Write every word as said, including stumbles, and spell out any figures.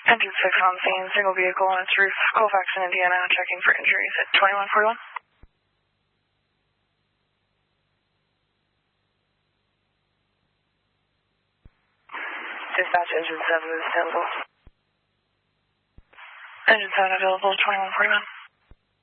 Engine six on scene, single vehicle on its roof, Colfax in Indiana, checking for injuries at twenty-one forty-one. Dispatch, engine seven is available. Engine seven available, twenty-one forty-one.